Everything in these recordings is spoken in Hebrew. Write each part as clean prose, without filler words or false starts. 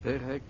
פרק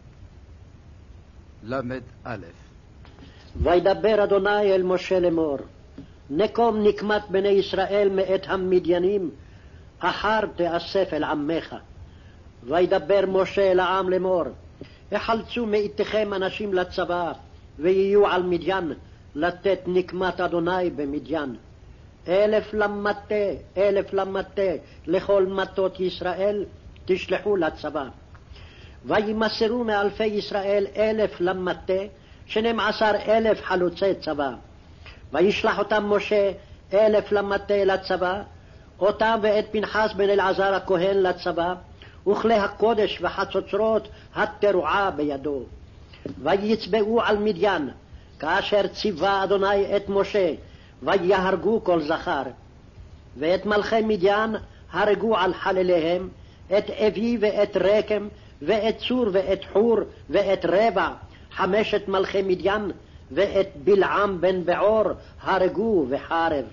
ל"א. וידבר אדוני אל משה לאמור, נקום נקמת בני ישראל מאת המדיינים, אחר תאסף אל עמך. וידבר משה אל העם לאמור, החלצו מאיתכם אנשים לצבא, ויהיו על מדיין, לתת נקמת אדוני במדיין. 1,000 למטה, 1,000 למטה, לכל מטות ישראל תשלחו לצבא. וימסרו מאלפי ישראל 1,000 למטה, 12,000 חלוצי צבא. וישלח אותם משה 1,000 למטה לצבא, אותם ואת פנחס בן אלעזר הכהן לצבא, וכלי הקודש וחצוצרות התרועה בידו. ויצבאו על מדיין, כאשר ציווה אדוני את משה, ויהרגו כל זכר. ואת מלכי מדיין הרגו על חלליהם, את אבי ואת רקם, ואת צור ואת חור ואת רבע, 5 מלכי מדיין, ואת בלעם בן בעור הרגו בחרב.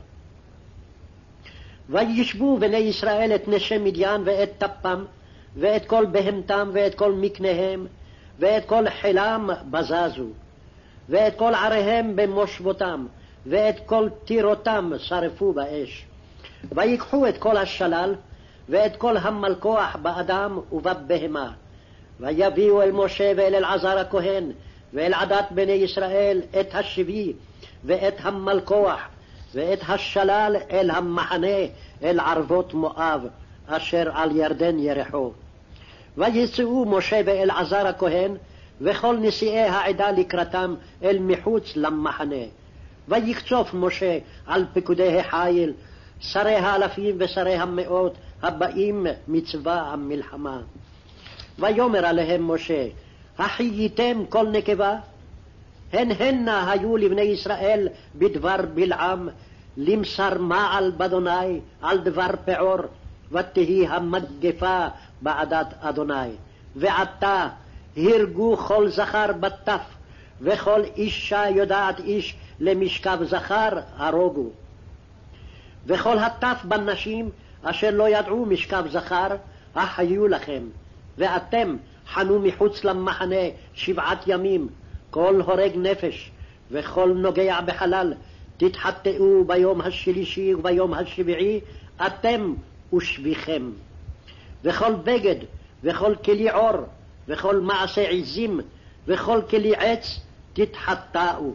וישבו בני ישראל את נשי מדיין ואת טפם, ואת כל בהמתם ואת כל מקניהם, ואת כל חילם בזזו, ואת כל עריהם במושבותם, ואת כל טירותם שרפו באש. ויקחו את כל השלל, ואת כל המלכוח באדם ובבהמה. ויביאו אל משה ואל אלעזר הכהן, ואל עדת בני ישראל את השבי, ואת המלכוח, ואת השלל אל המחנה, אל ערבות מואב, אשר על ירדן ירחו. ויצאו משה ואלעזר הכהן, וכל נשיאי העדה לקראתם אל מחוץ למחנה. ויקצוף משה על פקודי החיל, שרי האלפים ושרי המאות, הבאים מצבא המלחמה. ויאמר עליהם משה, החייתם כל נקבה? הנה היו לבני ישראל בדבר בלעם, למסר מעל באדוני על דבר פעור, ותהי המגפה בעדת אדוני. ועתה הרגו כל זכר בטף, וכל אישה יודעת איש למשכב זכר הרוגו. וכל הטף בנשים אשר לא ידעו משכב זכר, החיו לכם. ואתם חנו מחוץ למחנה 7 ימים, כל הורג נפש וכל נוגע בחלל תתחטאו ביום השלישי וביום השביעי, אתם ושביכם. וכל בגד וכל כלי עור וכל מעשה עזים וכל כלי עץ תתחטאו.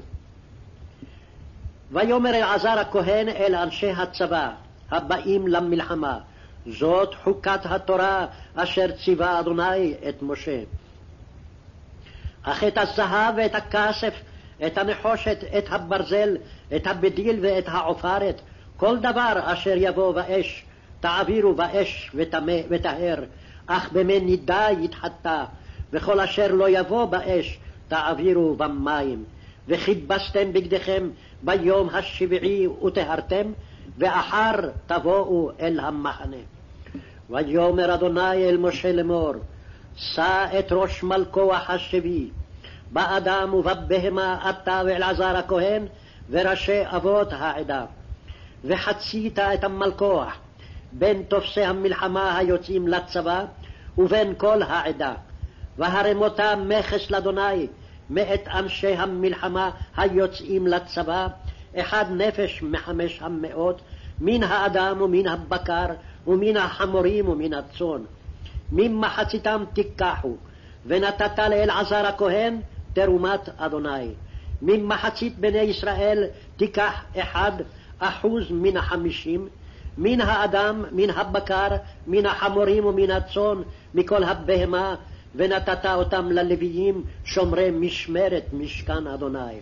ויאמר אלעזר הכהן אל אנשי הצבא הבאים למלחמה, זאת חוקת התורה אשר ציווה אדוני את משה. אך את הזהב ואת הכסף, את הנחושת, את הברזל, את הבדיל ואת העופרת, כל דבר אשר יבוא באש, תעבירו באש וטהר, אך במי נידה יתחטא, וכל אשר לא יבוא באש, תעבירו במים. וכיבסתם בגדיכם ביום השביעי וטהרתם, ואחר תבואו אל המחנה. ויאמר אדוני אל משה לאמור, שא את ראש מלכוח השבי, באדם ובבהמה אתה ואלעזר הכהן וראשי אבות העדה. וחצית את המלכוח בין תופסי המלחמה היוצאים לצבא ובין כל העדה, והרמותה מכס לאדוני מאת אנשי המלחמה היוצאים לצבא, 1 נפש מ500, מן האדם ומן הבקר ומן החמורים ומן הצאן. ממחציתם תיקחו, ונתת לאלעזר הכהן תרומת אדוני. ממחצית בני ישראל תיקח 1% מן 50, מן האדם, מן הבקר, מן החמורים ומן הצאן, מכל הבהמה, ונתת אותם ללוויים שומרי משמרת משכן אדוני.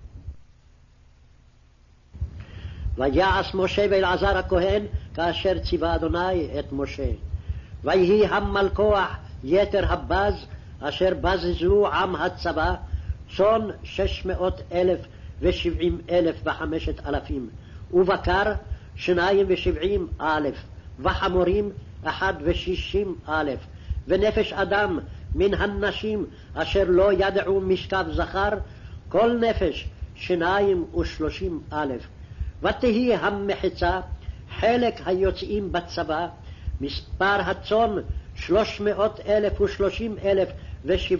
ויעש משה ואלעזר הכהן כאשר ציווה אדוני את משה. ויהי המלכוח יתר הבז אשר בזזו עם הצבא, צאן 670,005, ובקר 72,000, וחמורים 61,000, ונפש אדם מן הנשים אשר לא ידעו משכב זכר, כל נפש 32,000. ותהי המחיצה חלק היוצאים בצבא, מספר הצאן 330,000 ושבעה